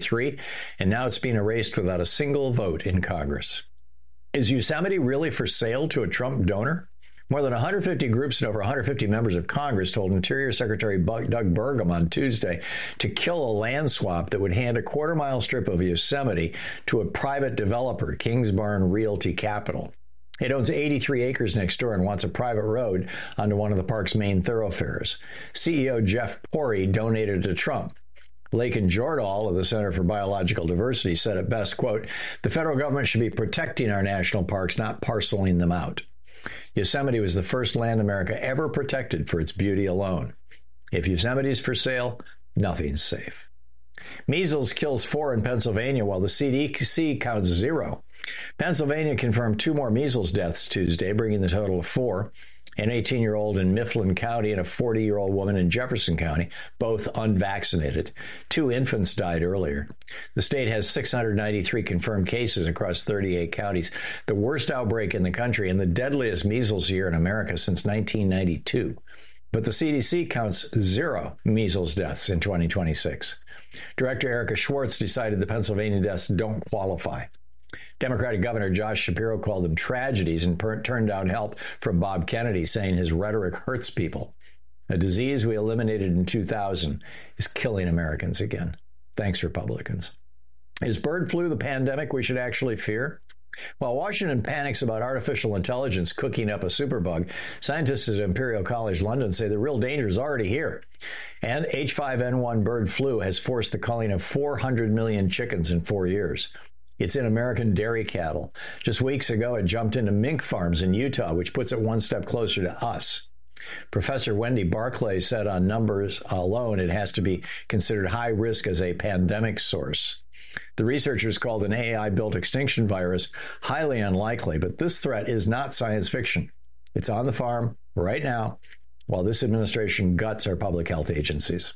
1983, and now it's being erased without a single vote in Congress. Is Yosemite really for sale to a Trump donor? More than 150 groups and over 150 members of Congress told Interior Secretary Doug Burgum on Tuesday to kill a land swap that would hand a quarter-mile strip of Yosemite to a private developer, Kingsbarn Realty Capital. It owns 83 acres next door and wants a private road onto one of the park's main thoroughfares. CEO Jeff Pori donated to Trump. Lakin Jordahl of the Center for Biological Diversity said it best, quote, "The federal government should be protecting our national parks, not parceling them out." Yosemite was the first land in America ever protected for its beauty alone. If Yosemite's for sale, nothing's safe. Measles kills 4 in Pennsylvania while the CDC counts 0. Pennsylvania confirmed 2 more measles deaths Tuesday, bringing the total to 4. An 18-year-old in Mifflin County and a 40-year-old woman in Jefferson County, both unvaccinated. 2 infants died earlier. The state has 693 confirmed cases across 38 counties, the worst outbreak in the country and the deadliest measles year in America since 1992. But the CDC counts 0 measles deaths in 2026. Director Erica Schwartz decided the Pennsylvania deaths don't qualify. Democratic Governor Josh Shapiro called them tragedies and turned down help from Bob Kennedy, saying his rhetoric hurts people. A disease we eliminated in 2000 is killing Americans again. Thanks, Republicans. Is bird flu the pandemic we should actually fear? While Washington panics about artificial intelligence cooking up a superbug, scientists at Imperial College London say the real danger is already here. And H5N1 bird flu has forced the culling of 400 million chickens in 4 years. It's in American dairy cattle. Just weeks ago, it jumped into mink farms in Utah, which puts it one step closer to us. Professor Wendy Barclay said on numbers alone, it has to be considered high risk as a pandemic source. The researchers called an AI-built extinction virus highly unlikely, but this threat is not science fiction. It's on the farm right now, while this administration guts our public health agencies.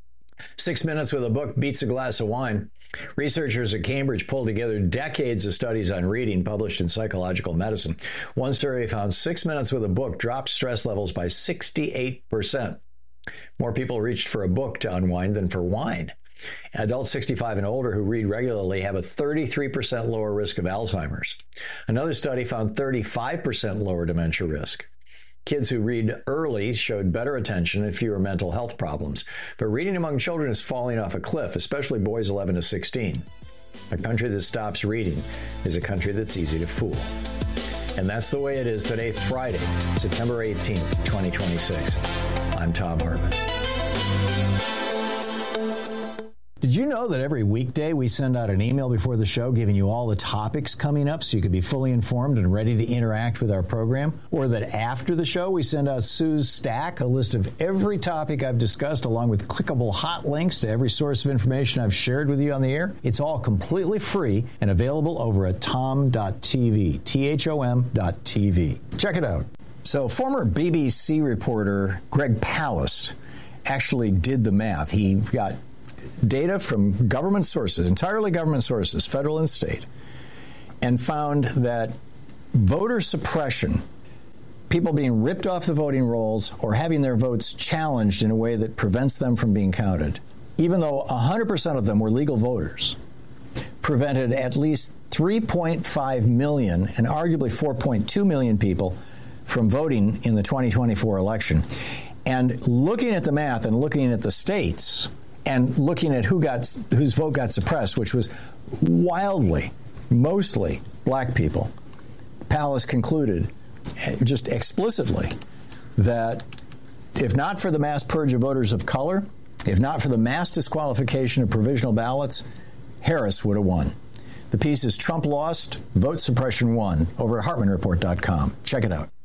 6 minutes with a book beats a glass of wine. Researchers at Cambridge pulled together decades of studies on reading published in Psychological Medicine. One survey found 6 minutes with a book dropped stress levels by 68%. More people reached for a book to unwind than for wine. Adults 65 and older who read regularly have a 33% lower risk of Alzheimer's. Another study found 35% lower dementia risk. Kids who read early showed better attention and fewer mental health problems. But reading among children is falling off a cliff, especially boys 11 to 16. A country that stops reading is a country that's easy to fool. And that's the way it is today, Friday, September 18th, 2026. I'm Thom Hartmann. Did you know that every weekday we send out an email before the show giving you all the topics coming up so you can be fully informed and ready to interact with our program? Or that after the show we send out Sue's Stack, a list of every topic I've discussed along with clickable hot links to every source of information I've shared with you on the air? It's all completely free and available over at thom.tv, THOM.tv. Check it out. So former BBC reporter Greg Palast actually did the math. He got data from government sources, entirely government sources, federal and state, and found that voter suppression, people being ripped off the voting rolls or having their votes challenged in a way that prevents them from being counted, even though 100% of them were legal voters, prevented at least 3.5 million and arguably 4.2 million people from voting in the 2024 election. And looking at the math and looking at the states and looking at whose vote got suppressed, which was wildly, mostly black people, Palast concluded just explicitly that if not for the mass purge of voters of color, if not for the mass disqualification of provisional ballots, Harris would have won. The piece is Trump Lost, Vote Suppression Won, over at HartmannReport.com. Check it out.